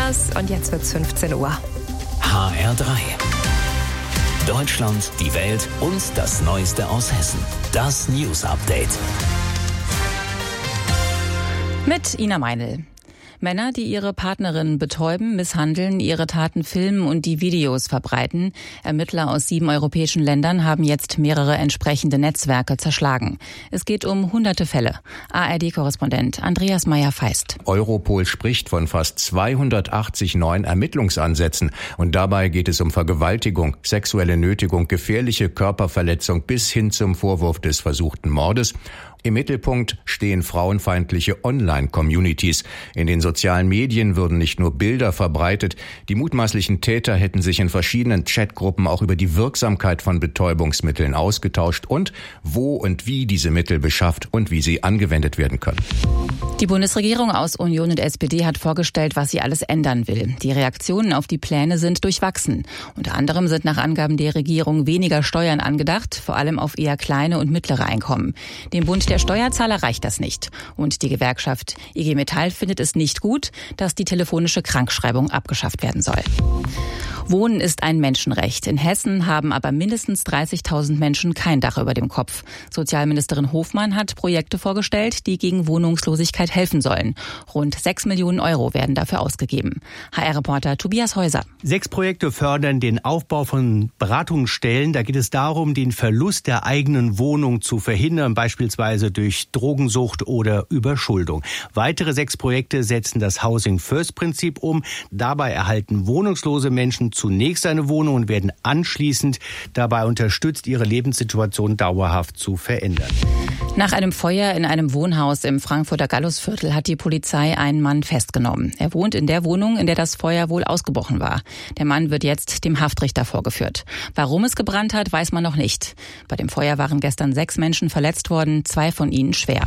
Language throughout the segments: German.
war's und jetzt wird's 15 Uhr. HR3. Deutschland, die Welt und das Neueste aus Hessen. Das News Update. Mit Ina Meinl. Männer, die ihre Partnerin betäuben, misshandeln, ihre Taten filmen und die Videos verbreiten. Ermittler aus 7 europäischen Ländern haben jetzt mehrere entsprechende Netzwerke zerschlagen. Es geht um hunderte Fälle. ARD-Korrespondent Andreas Meyer-Feist. Europol spricht von fast 280 neuen Ermittlungsansätzen. Und dabei geht es um Vergewaltigung, sexuelle Nötigung, gefährliche Körperverletzung bis hin zum Vorwurf des versuchten Mordes. Im Mittelpunkt stehen frauenfeindliche Online-Communities. In den sozialen Medien würden nicht nur Bilder verbreitet, die mutmaßlichen Täter hätten sich in verschiedenen Chatgruppen auch über die Wirksamkeit von Betäubungsmitteln ausgetauscht und wo und wie diese Mittel beschafft und wie sie angewendet werden können. Die Bundesregierung aus Union und SPD hat vorgestellt, was sie alles ändern will. Die Reaktionen auf die Pläne sind durchwachsen. Unter anderem sind nach Angaben der Regierung weniger Steuern angedacht, vor allem auf eher kleine und mittlere Einkommen. Dem Bund der Steuerzahler reicht das nicht. Und die Gewerkschaft IG Metall findet es nicht gut, dass die telefonische Krankschreibung abgeschafft werden soll. Wohnen ist ein Menschenrecht. In Hessen haben aber mindestens 30.000 Menschen kein Dach über dem Kopf. Sozialministerin Hofmann hat Projekte vorgestellt, die gegen Wohnungslosigkeit helfen sollen. Rund 6 Millionen Euro werden dafür ausgegeben. HR-Reporter Tobias Häuser. 6 Projekte fördern den Aufbau von Beratungsstellen. Da geht es darum, den Verlust der eigenen Wohnung zu verhindern, beispielsweise durch Drogensucht oder Überschuldung. Weitere 6 Projekte setzen das Housing-First-Prinzip um. Dabei erhalten wohnungslose Menschen zunächst eine Wohnung und werden anschließend dabei unterstützt, ihre Lebenssituation dauerhaft zu verändern. Nach einem Feuer in einem Wohnhaus im Frankfurter Gallusviertel hat die Polizei einen Mann festgenommen. Er wohnt in der Wohnung, in der das Feuer wohl ausgebrochen war. Der Mann wird jetzt dem Haftrichter vorgeführt. Warum es gebrannt hat, weiß man noch nicht. Bei dem Feuer waren gestern 6 Menschen verletzt worden, 2 von ihnen schwer.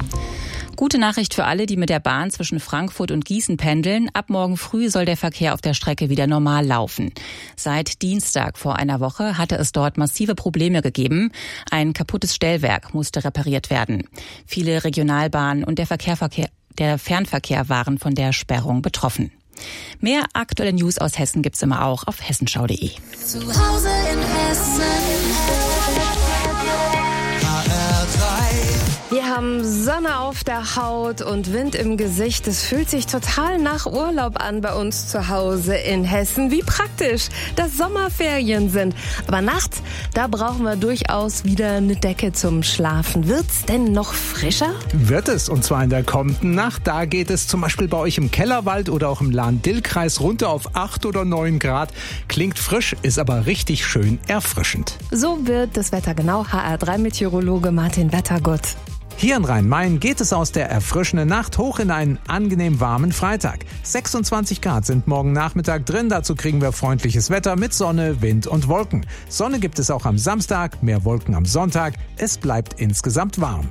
Gute Nachricht für alle, die mit der Bahn zwischen Frankfurt und Gießen pendeln. Ab morgen früh soll der Verkehr auf der Strecke wieder normal laufen. Seit Dienstag vor einer Woche hatte es dort massive Probleme gegeben. Ein kaputtes Stellwerk musste repariert werden. Viele Regionalbahnen und der Fernverkehr waren von der Sperrung betroffen. Mehr aktuelle News aus Hessen gibt's immer auch auf hessenschau.de. Zu Hause in Hessen. Wir haben Sonne auf der Haut und Wind im Gesicht. Es fühlt sich total nach Urlaub an bei uns zu Hause in Hessen. Wie praktisch, dass Sommerferien sind. Aber nachts, da brauchen wir durchaus wieder eine Decke zum Schlafen. Wird's denn noch frischer? Wird es, und zwar in der kommenden Nacht. Da geht es zum Beispiel bei euch im Kellerwald oder auch im Lahn-Dill-Kreis runter auf 8 oder 9 Grad. Klingt frisch, ist aber richtig schön erfrischend. So wird das Wetter genau. HR3-Meteorologe Martin Wettergott. Hier in Rhein-Main geht es aus der erfrischenden Nacht hoch in einen angenehm warmen Freitag. 26 Grad sind morgen Nachmittag drin. Dazu kriegen wir freundliches Wetter mit Sonne, Wind und Wolken. Sonne gibt es auch am Samstag, mehr Wolken am Sonntag. Es bleibt insgesamt warm.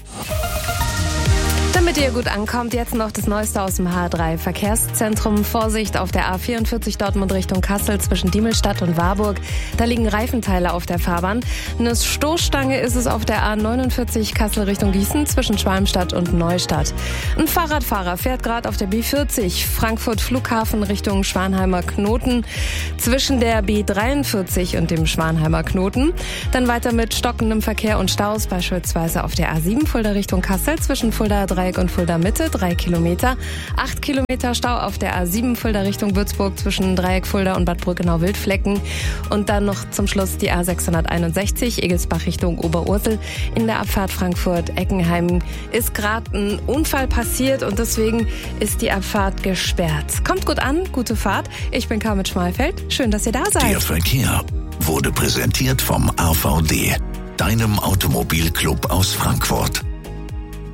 Damit ihr gut ankommt, jetzt noch das Neueste aus dem HR3 Verkehrszentrum. Vorsicht auf der A44 Dortmund Richtung Kassel zwischen Diemelstadt und Warburg. Da liegen Reifenteile auf der Fahrbahn. Eine Stoßstange ist es auf der A49 Kassel Richtung Gießen zwischen Schwalmstadt und Neustadt. Ein Fahrradfahrer fährt gerade auf der B40 Frankfurt Flughafen Richtung Schwanheimer Knoten zwischen der B43 und dem Schwanheimer Knoten. Dann weiter mit stockendem Verkehr und Staus, beispielsweise auf der A7 Fulda Richtung Kassel zwischen Fulda Dreieck und Fulda Mitte, 3 Kilometer. 8 Kilometer Stau auf der A7 Fulda Richtung Würzburg zwischen Dreieck Fulda und Bad Brückenau-Wildflecken. Und dann noch zum Schluss die A661 Egelsbach Richtung Oberursel. In der Abfahrt Frankfurt-Eckenheim ist gerade ein Unfall passiert und deswegen ist die Abfahrt gesperrt. Kommt gut an, gute Fahrt. Ich bin Carmen Schmalfeld. Schön, dass ihr da seid. Der Verkehr wurde präsentiert vom AVD, deinem Automobilclub aus Frankfurt.